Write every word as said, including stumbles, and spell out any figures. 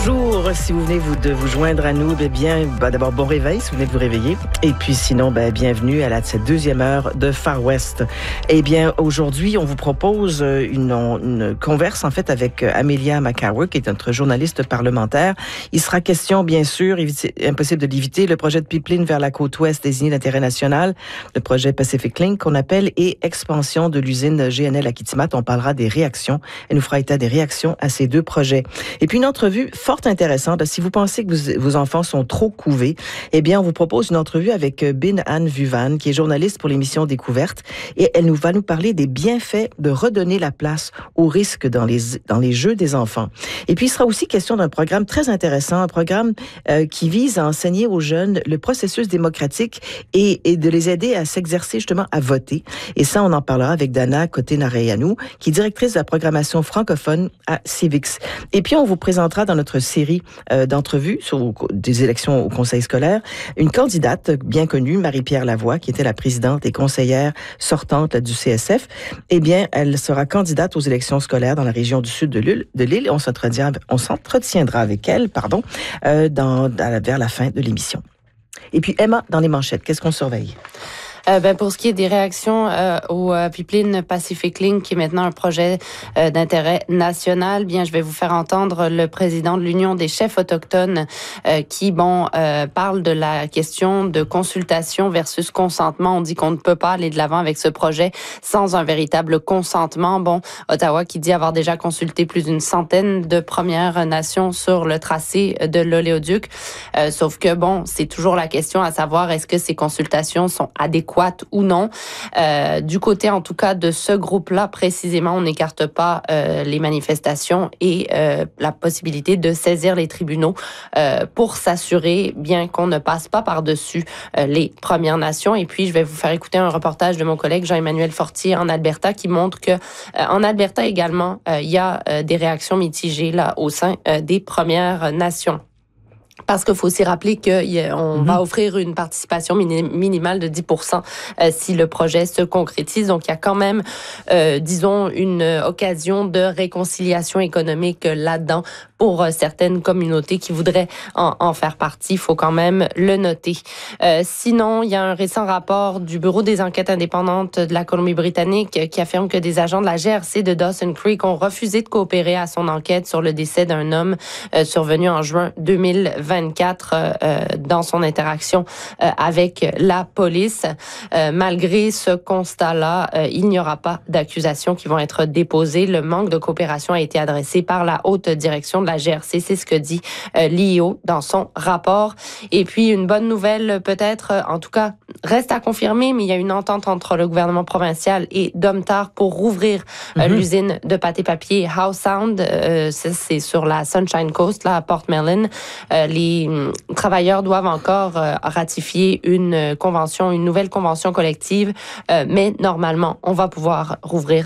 Bonjour, si vous venez vous, de vous joindre à nous, bien, ben, d'abord bon réveil si vous venez de vous réveiller. Et puis sinon, ben, bienvenue à la, cette deuxième heure de Far West. Eh bien, aujourd'hui, on vous propose une, une converse en fait avec Amelia McCarwer, qui est notre journaliste parlementaire. Il sera question, bien sûr, impossible de l'éviter, le projet de pipeline vers la côte ouest désigné d'intérêt national, le projet Pacific Link qu'on appelle, et expansion de l'usine G N L à Kitimat. On parlera des réactions. Elle nous fera état des réactions à ces deux projets. Et puis une entrevue fort intéressante. Si vous pensez que vous, vos enfants sont trop couvés, eh bien, on vous propose une entrevue avec Bin-Anne Vuvan, qui est journaliste pour l'émission Découverte, et elle nous va nous parler des bienfaits de redonner la place aux risques dans les, dans les jeux des enfants. Et puis, il sera aussi question d'un programme très intéressant, un programme euh, qui vise à enseigner aux jeunes le processus démocratique et, et de les aider à s'exercer justement à voter. Et ça, on en parlera avec Dana Coté-Nareyanou, qui est directrice de la programmation francophone à Civics. Et puis, on vous présentera dans notre série euh, d'entrevues sur des élections au conseil scolaire une candidate bien connue, Marie-Pierre Lavoie, qui était la présidente et conseillère sortante là, du C S F. Eh bien, elle sera candidate aux élections scolaires dans la région du sud de l'île. De l'île. On s'entretiendra, on s'entretiendra avec elle, pardon, euh, dans, dans, vers la fin de l'émission. Et puis, Emma, dans les manchettes, qu'est-ce qu'on surveille? Euh, ben pour ce qui est des réactions euh, au euh, pipeline Pacific Link, qui est maintenant un projet euh, d'intérêt national, bien je vais vous faire entendre le président de l'Union des chefs autochtones euh, qui bon euh, parle de la question de consultation versus consentement. On dit qu'on ne peut pas aller de l'avant avec ce projet sans un véritable consentement. Bon, Ottawa qui dit avoir déjà consulté plus d'une centaine de Premières Nations sur le tracé de l'oléoduc. Euh, sauf que bon, c'est toujours la question à savoir est-ce que ces consultations sont adéquates ou non. Euh, du côté, en tout cas, de ce groupe-là, précisément, on n'écarte pas euh, les manifestations et euh, la possibilité de saisir les tribunaux euh, pour s'assurer bien qu'on ne passe pas par-dessus euh, les Premières Nations. Et puis, je vais vous faire écouter un reportage de mon collègue Jean-Emmanuel Fortier en Alberta qui montre que euh, en Alberta également, euh, il y a euh, des réactions mitigées là au sein euh, des Premières Nations. Parce qu'il faut aussi rappeler qu'on mm-hmm. va offrir une participation minimale de dix pour cent euh, si le projet se concrétise. Donc, il y a quand même, euh, disons, une occasion de réconciliation économique là-dedans pour euh, certaines communautés qui voudraient en, en faire partie. Il faut quand même le noter. Euh, sinon, il y a un récent rapport du Bureau des enquêtes indépendantes de la Colombie-Britannique qui affirme que des agents de la G R C de Dawson Creek ont refusé de coopérer à son enquête sur le décès d'un homme euh, survenu en juin deux mille vingt-quatre euh, dans son interaction euh, avec la police. Euh, malgré ce constat-là, euh, il n'y aura pas d'accusations qui vont être déposées. Le manque de coopération a été adressé par la haute direction de la G R C. C'est ce que dit euh, l'I E O dans son rapport. Et puis, une bonne nouvelle peut-être, en tout cas, reste à confirmer, mais il y a une entente entre le gouvernement provincial et Domtar pour rouvrir euh, mm-hmm. l'usine de pâte et papier Howe Sound. Euh, c'est sur la Sunshine Coast, là, à Port Mellon. Euh, les travailleurs doivent encore euh, ratifier une convention, une nouvelle convention collective, euh, mais normalement, on va pouvoir rouvrir